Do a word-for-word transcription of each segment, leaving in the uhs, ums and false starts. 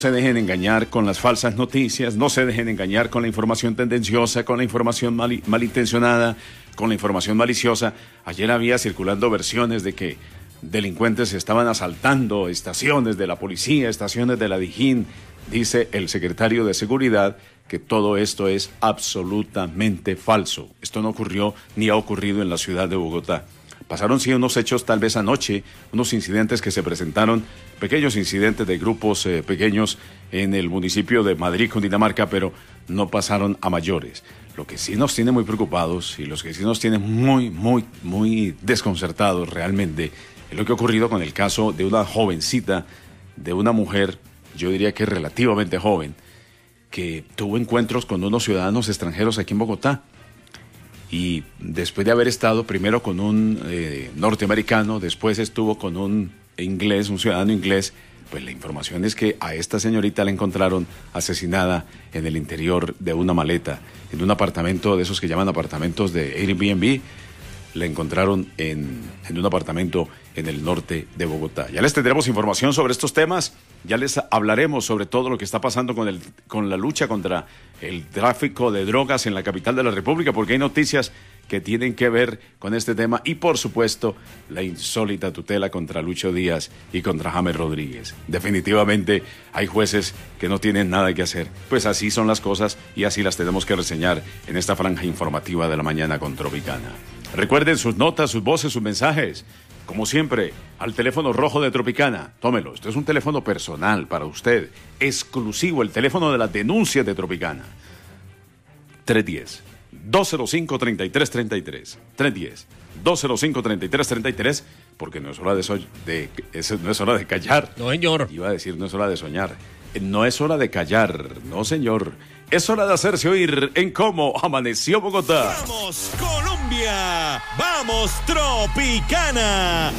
No se dejen engañar con las falsas noticias, no se dejen engañar con la información tendenciosa, con la información mal, malintencionada, con la información maliciosa. Ayer había circulando versiones de que delincuentes estaban asaltando estaciones de la policía, estaciones de la Dijín. Dice el secretario de Seguridad que todo esto es absolutamente falso. Esto no ocurrió ni ha ocurrido en la ciudad de Bogotá. Pasaron sí unos hechos tal vez anoche, unos incidentes que se presentaron, pequeños incidentes de grupos eh, pequeños en el municipio de Madrid, Cundinamarca, pero no pasaron a mayores. Lo que sí nos tiene muy preocupados y los que sí nos tiene muy, muy, muy desconcertados realmente es lo que ha ocurrido con el caso de una jovencita, de una mujer, yo diría que relativamente joven, que tuvo encuentros con unos ciudadanos extranjeros aquí en Bogotá. Y después de haber estado primero con un eh, norteamericano, después estuvo con un inglés, un ciudadano inglés, pues la información es que a esta señorita la encontraron asesinada en el interior de una maleta, en un apartamento de esos que llaman apartamentos de Airbnb. La encontraron en, en un apartamento en el norte de Bogotá. Ya les tendremos información sobre estos temas, ya les hablaremos sobre todo lo que está pasando con, el, con la lucha contra el tráfico de drogas en la capital de la República, porque hay noticias que tienen que ver con este tema y, por supuesto, la insólita tutela contra Lucho Díaz y contra James Rodríguez. Definitivamente hay jueces que no tienen nada que hacer. Pues así son las cosas y así las tenemos que reseñar en esta franja informativa de la mañana con Tropicana. Recuerden sus notas, sus voces, sus mensajes. Como siempre, al teléfono rojo de Tropicana. Tómelo, esto es un teléfono personal para usted, exclusivo, el teléfono de las denuncias de Tropicana. tres uno cero, dos cero cinco, tres tres tres tres. tres uno cero, dos cero cinco, tres tres tres tres, porque no es hora de, so de es, no es hora de callar. No, señor. Iba a decir, no es hora de soñar. No es hora de callar, no, señor. Es hora de hacerse oír en Cómo Amaneció Bogotá. ¡Vamos, Colombia! ¡Vamos, Tropicana!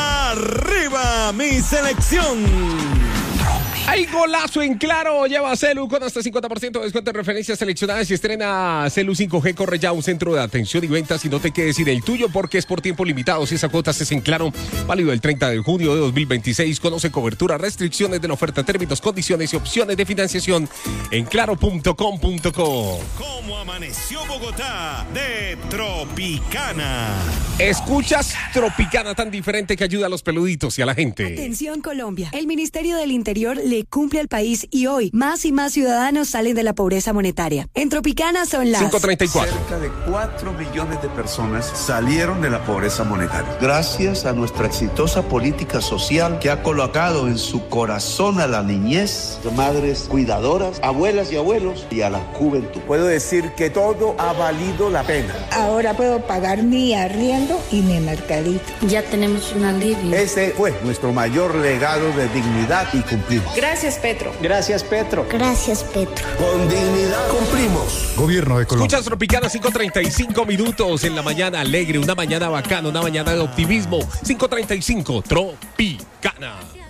¡Arriba, mi selección! Hay golazo en Claro, lleva Celu con hasta cincuenta por ciento de descuento en referencias seleccionadas y estrena Celu cinco G. Corre ya a un centro de atención y ventas y no te quedes sin el tuyo porque es por tiempo limitado. Si esa cuota es en Claro, válido el treinta de junio de dos mil veintiséis. Conoce cobertura, restricciones de la oferta, términos, condiciones y opciones de financiación en claro punto com punto co. ¿Cómo amaneció Bogotá? De Tropicana. Escuchas Tropicana, tan diferente que ayuda a los peluditos y a la gente. Atención Colombia, el Ministerio del Interior le cumple al país y hoy más y más ciudadanos salen de la pobreza monetaria. En Tropicana son las cinco treinta y cuatro. Cerca de cuatro millones de personas salieron de la pobreza monetaria. Gracias a nuestra exitosa política social que ha colocado en su corazón a la niñez, madres cuidadoras, abuelas y abuelos y a la juventud. Puedo decir que todo ha valido la pena. Ahora puedo pagar mi arriendo y mi mercadito. Ya tenemos un alivio. Ese fue nuestro mayor legado de dignidad y cumplimos. Gracias, Petro. Gracias, Petro. Gracias, Petro. Con dignidad cumplimos. Gobierno de Colombia. Escuchas Tropicana, cinco treinta y cinco minutos en la mañana alegre, una mañana bacana, una mañana de optimismo. cinco treinta y cinco, Tropicana.